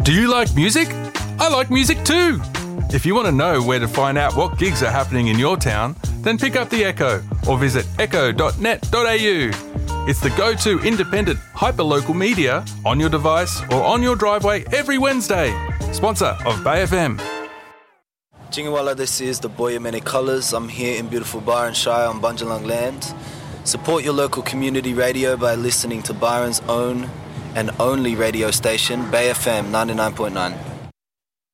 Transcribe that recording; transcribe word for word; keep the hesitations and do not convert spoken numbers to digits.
Do you like music? I like music too! If you want to know where to find out what gigs are happening in your town, then pick up the Echo or visit echo dot net dot a u. It's the go-to independent hyperlocal media on your device or on your driveway every Wednesday. Sponsor of Bay F M. Jingawala, this is the Boy of Many Colours. I'm here in beautiful Byron Shire on Bundjalung land. Support your local community radio by listening to Byron's own and only radio station, Bay F M ninety-nine point nine.